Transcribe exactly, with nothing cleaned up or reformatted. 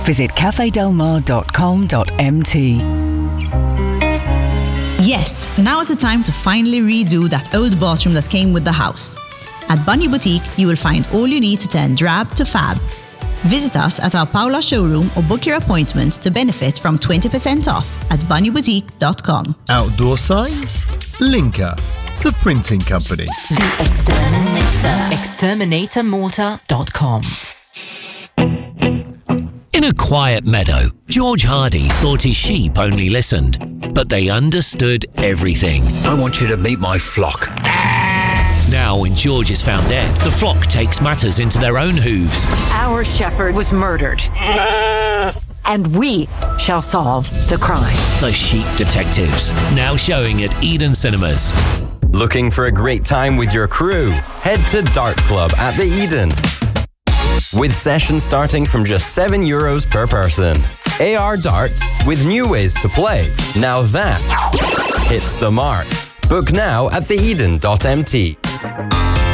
Visit cafe del mar dot com dot m t. Yes, now is the time to finally redo that old bathroom that came with the house. At Bunny Boutique, you will find all you need to turn drab to fab. Visit us at our Paula showroom or book your appointment to benefit from twenty percent off at bunny boutique dot com. Outdoor signs? Linker, the printing company. The Exterminator. exterminator mortar dot com. In a quiet meadow, George Hardy thought his sheep only listened, but they understood everything. I want you to meet my flock. Now, when George is found dead, the flock takes matters into their own hooves. Our shepherd was murdered. And we shall solve the crime. The Sheep Detectives, now showing at Eden Cinemas. Looking for a great time with your crew? Head to Dart Club at the Eden. With sessions starting from just seven euros per person. A R darts with new ways to play. Now that hits the mark. Book now at the eden dot m t.